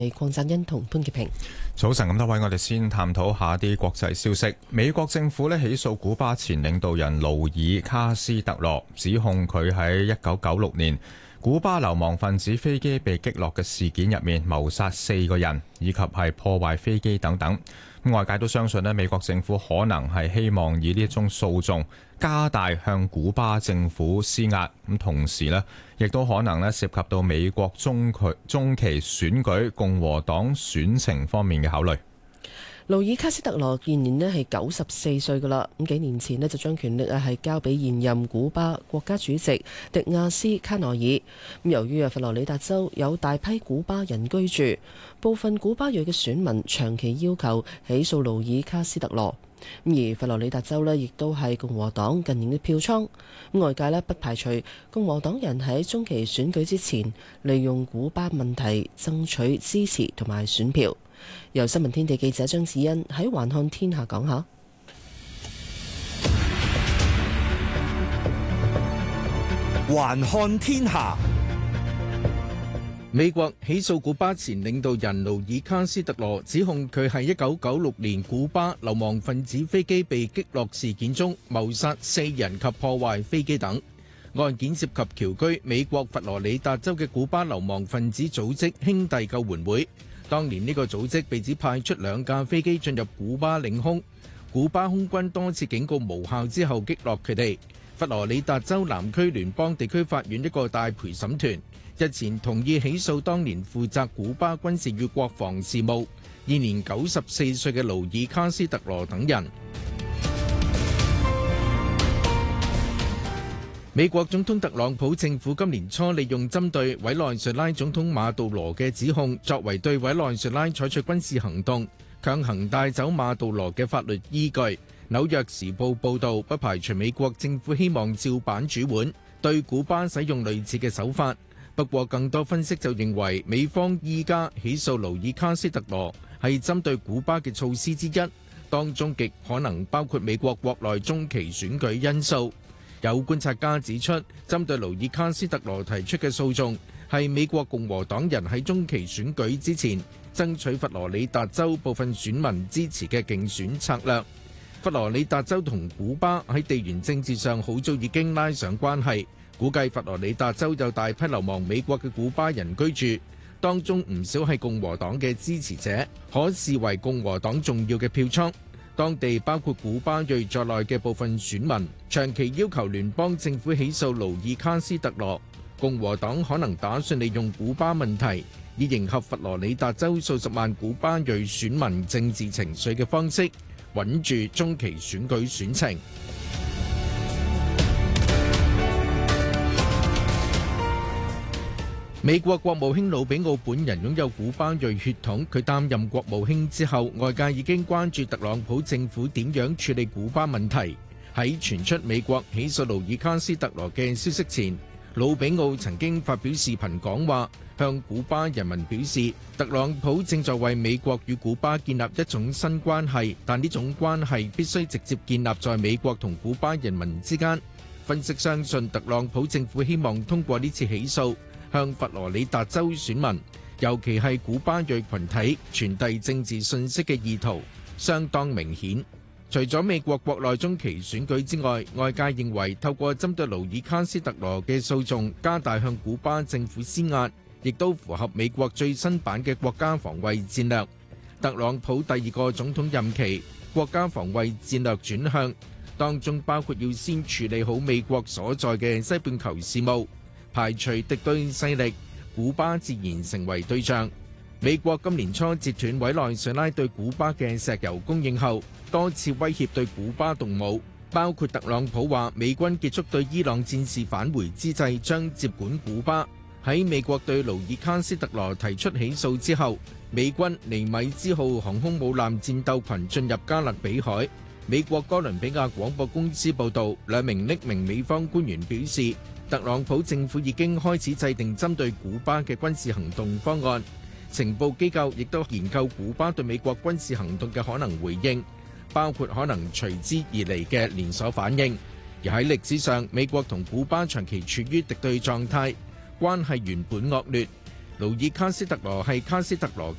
鄺贊恩同潘潔平。 早晨咁多位，我哋先探討下啲國際消息。美國政府起訴古巴前領導人勞爾卡斯特羅，指控佢喺1996年古巴流亡分子飛機被擊落嘅事件入面謀殺4個人，以及係破壞飛機等等。外界都相信美國政府可能係希望以呢一宗訴訟加大向古巴政府施壓，咁同時亦都可能涉及到美國中期選舉共和黨選情方面嘅考慮。 勞爾卡斯特羅現年係94歲噶啦，咁幾年前就將權力係交俾現任古巴國家主席迪亞斯卡內爾。咁由於佛羅里達州有大批古巴人居住，部分古巴裔嘅選民長期要求起訴勞爾卡斯特羅。而佛羅里達州亦都係共和黨近年嘅票倉。外界不排除共和黨人喺中期選舉之前利用古巴問題爭取支持同埋選票。由新聞天地記者張子欣喺環看天下講下。 環看天下， 美國起訴古巴前領導人勞爾卡斯特羅，指控佢喺1996年古巴流亡分子飛機被擊落事件中謀殺4人及破壞飛機等。案件涉及僑居美國佛羅里達州嘅古巴流亡分子組織兄弟救援會。當年呢個組織被指派出2架飛機進入古巴領空，古巴空軍多次警告無效之後擊落佢哋。佛羅里達州南區聯邦地區法院一個大陪審團日前同意起訴當年負責古巴軍事與國防事務、現年94歲嘅勞爾卡斯特羅等人。美國總統特朗普政府今年初利用針對委內瑞拉總統馬杜羅嘅指控，作為對委內瑞拉採取軍事行動，強行帶走馬杜羅嘅法律依據。紐約時報報導，不排除美國政府希望照板煮碗，對古巴使用類似嘅手法。不過，更多分析就認為，美方依家起訴勞爾卡斯特羅係針對古巴嘅措施之一，當中極可能包括美國國內中期選舉因素。有觀察家指出，針對勞爾卡斯特羅提出嘅訴訟係美國共和黨人喺中期選舉之前爭取佛羅里達州部分選民支持嘅競選策略。佛羅里達州同古巴喺地緣政治上好早已經拉上關係，估計佛羅里達州有大批流亡美國嘅古巴人居住，當中唔少係共和黨嘅支持者，可視為共和黨重要嘅票倉。當地包括古巴裔在內嘅部分選民長期要求聯邦政府起訴勞爾卡斯特羅。共和黨可能打算利用古巴問題以迎合佛羅里達州數十萬古巴裔選民政治情緒嘅方式，穩住中期選舉選情。美國國務卿魯比奧本人擁有古巴裔血統，佢擔任國務卿之後，外界已經關注特朗普政府點樣處理古巴問題。喺傳出美國起訴勞爾卡斯特羅嘅消息前，魯比奧曾經發表視頻講話，向古巴人民表示，特朗普正在為美國與古巴建立一種新關係，但呢種關係必須直接建立在美國同古巴人民之間。分析相信，特朗普政府希望通過呢次起訴，向佛羅里達州選民，尤其係古巴裔群體，傳遞政治信息嘅意圖相當明顯。除咗美國國內中期選舉之外，外界認為透過針對勞爾卡斯特羅嘅訴訟，加大向古巴政府施壓，亦都符合美國最新版嘅國家防衛戰略。特朗普第2個總統任期，國家防衛戰略轉向，當中包括要先處理好美國所在嘅西半球事務，排除敵對勢力，古巴自然成為對象。美國今年初截斷委內瑞拉對古巴嘅石油供應後，多次威脅對古巴動武，包括特朗普話美軍結束對伊朗戰事返回之際將接管古巴。喺美國對勞爾卡斯特羅提出起訴之後，美軍尼米茲號航空母艦戰鬥群進入加勒比海。美國哥倫比亞廣播公司報導，2名匿名美方官員表示，特朗普政府已經開始制定針對古巴嘅軍事行動方案。情報機構亦都研究古巴對美國軍事行動嘅可能回應，包括可能隨之而嚟嘅連鎖反應。而喺歷史上，美國同古巴長期處於敵對狀態，關係原本惡劣。 勞爾卡斯特羅係卡斯特羅